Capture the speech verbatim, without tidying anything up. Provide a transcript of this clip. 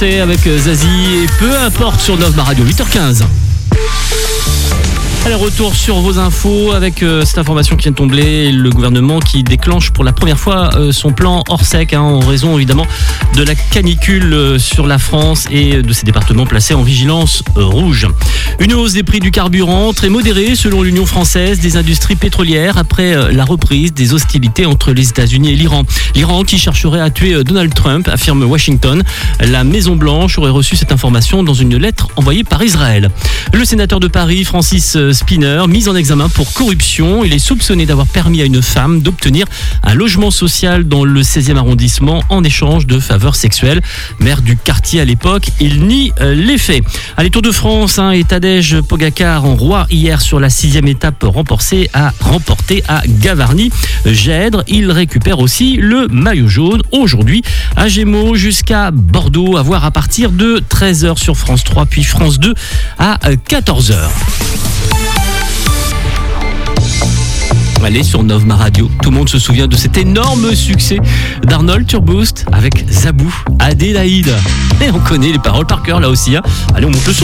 avec Zazie et peu importe sur Nova Radio, huit heures quinze. Allez, retour sur vos infos avec euh, cette information qui vient de tomber. Le gouvernement qui déclenche pour la première fois euh, son plan hors sec, hein, en raison évidemment de la canicule euh, sur la France et de ces départements placés en vigilance euh, rouge. Une hausse des prix du carburant très modérée selon l'Union française des industries pétrolières après euh, la reprise des hostilités entre les États-Unis et l'Iran. L'Iran qui chercherait à tuer euh, Donald Trump, affirme Washington. La Maison-Blanche aurait reçu cette information dans une lettre envoyée par Israël. Le sénateur de Paris, Francis Spinner, mis en examen pour corruption. Il est soupçonné d'avoir permis à une femme d'obtenir un logement social dans le seizième arrondissement en échange de faveurs sexuelles. Maire du quartier à l'époque, il nie les faits. Allez, Tour de France, hein, et Tadej Pogacar en roi hier sur la sixième étape remportée à, remportée à Gavarnie-Gèdre. Il récupère aussi le maillot jaune aujourd'hui à Gémeaux jusqu'à Bordeaux, à voir à partir de treize heures sur France trois, puis France deux à quatorze heures. Allez sur Nova Radio, tout le monde se souvient de cet énorme succès d'Arnold Turboost avec Zabou, Adélaïde. Et on connaît les paroles par cœur là aussi, hein. Allez, on monte le son.